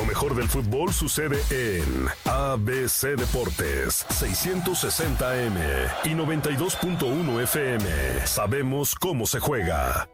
Lo mejor del fútbol sucede en ABC Deportes, 660M y 92.1 FM. Sabemos cómo se juega.